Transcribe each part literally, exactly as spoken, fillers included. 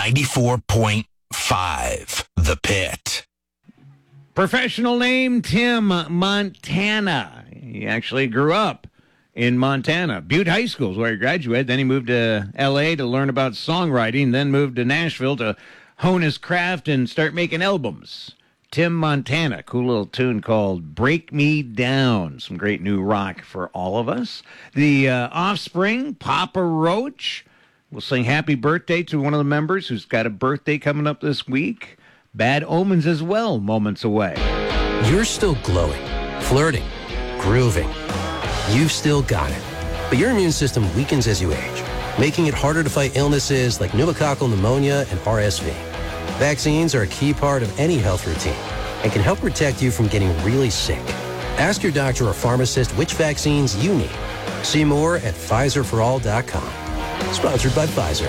ninety-four point five, The Pit. Professional name, Tim Montana. He actually grew up in Montana. Butte High School is where he graduated. Then he moved to L A to learn about songwriting, then moved to Nashville to hone his craft and start making albums. Tim Montana, cool little tune called Break Me Down. Some great new rock for all of us. The uh, Offspring, Papa Roach. We'll sing happy birthday to one of the members who's got a birthday coming up this week. Bad Omens as well, moments away. You're still glowing, flirting, grooving. You've still got it. But your immune system weakens as you age, making it harder to fight illnesses like pneumococcal pneumonia and R S V. Vaccines are a key part of any health routine and can help protect you from getting really sick. Ask your doctor or pharmacist which vaccines you need. See more at Pfizer for all dot com. Sponsored by Pfizer.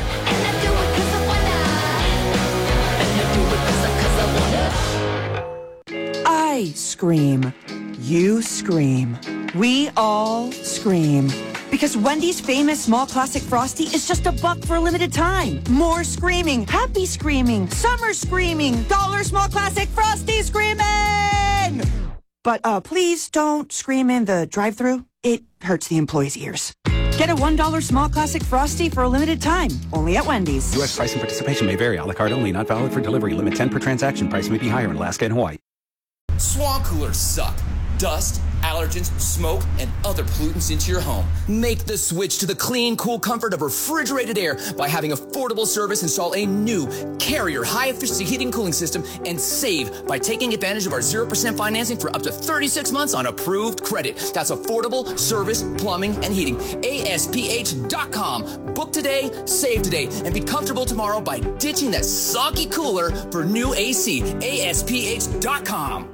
I scream. You scream. We all scream. Because Wendy's famous small classic Frosty is just a buck for a limited time. More screaming, happy screaming, summer screaming, dollar small classic Frosty screaming! But uh, please don't scream in the drive-thru. It hurts the employees' ears. Get a one dollar small classic Frosty for a limited time, only at Wendy's. U S price and participation may vary. A la carte only, not valid for delivery. Limit ten per transaction. Price may be higher in Alaska and Hawaii. Swamp coolers suck. Dust, allergens, smoke, and other pollutants into your home. Make the switch to the clean, cool comfort of refrigerated air by having Affordable Service install a new Carrier high-efficiency heating and cooling system and save by taking advantage of our zero percent financing for up to thirty-six months on approved credit. That's Affordable Service Plumbing and Heating. A S P H dot com. Book today, save today, and be comfortable tomorrow by ditching that soggy cooler for new A C. A S P H dot com.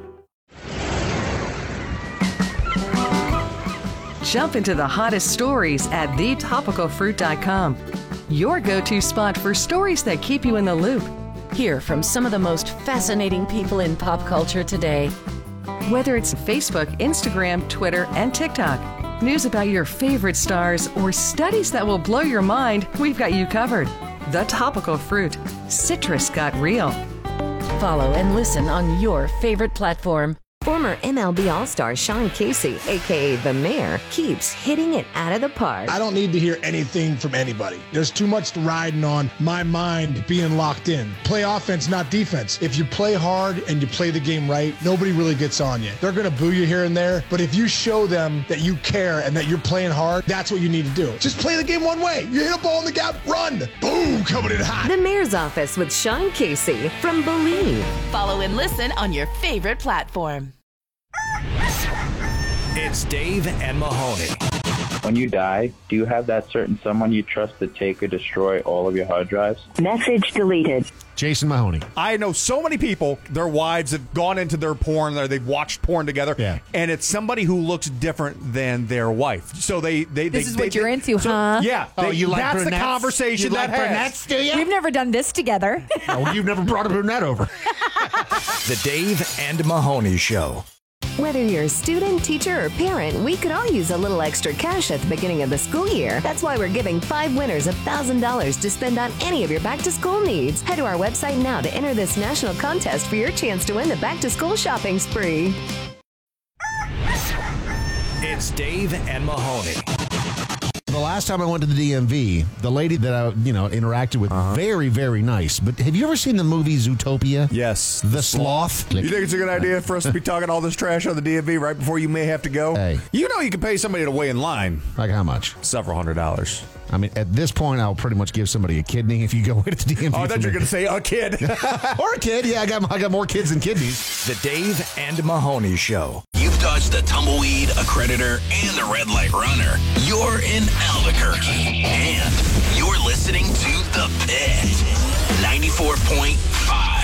Jump into the hottest stories at the topical fruit dot com. Your go-to spot for stories that keep you in the loop. Hear from some of the most fascinating people in pop culture today. Whether it's Facebook, Instagram, Twitter, and TikTok, news about your favorite stars, or studies that will blow your mind, we've got you covered. The Topical Fruit. Citrus got real. Follow and listen on your favorite platform. Former M L B All-Star Sean Casey, a k a. The Mayor, keeps hitting it out of the park. I don't need to hear anything from anybody. There's too much riding on my mind being locked in. Play offense, not defense. If you play hard and you play the game right, nobody really gets on you. They're going to boo you here and there, but if you show them that you care and that you're playing hard, that's what you need to do. Just play the game one way. You hit a ball in the gap, run. Boom, coming in hot. The Mayor's Office with Sean Casey from Believe. Follow and listen on your favorite platform. It's Dave and Mahoney. When you die, do you have that certain someone you trust to take or destroy all of your hard drives? Message deleted. Jason Mahoney. I know so many people, their wives have gone into their porn, or they've watched porn together, yeah. and it's somebody who looks different than their wife. So they... they this they, is they, what you're they, into, so, huh? Yeah. Oh, they, you like that's brunettes? the conversation you that like has. brunettes, do you? We've never done this together. No, you've never brought a brunette over. The Dave and Mahoney Show. Whether you're a student, teacher, or parent, we could all use a little extra cash at the beginning of the school year. That's why we're giving five winners one thousand dollars to spend on any of your back-to-school needs. Head to our website now to enter this national contest for your chance to win the back-to-school shopping spree. It's Dave and Mahoney. The last time I went to the D M V, the lady that I, you know, interacted with, uh-huh. very, very nice. But have you ever seen the movie Zootopia? Yes. The Sloth? You think it's a good idea for us to be talking all this trash on the D M V right before you may have to go? Hey. You know you can pay somebody to wait in line. Like how much? Several hundred dollars. I mean, at this point, I'll pretty much give somebody a kidney if you go into the D M V. Oh, I thought you were going to say a kid. Or a kid. Yeah, I got, I got more kids than kidneys. The Dave and Mahoney Show. You've dodged the tumbleweed, a creditor, and a red light runner. You're in Albuquerque, and you're listening to The Pit. ninety-four point five.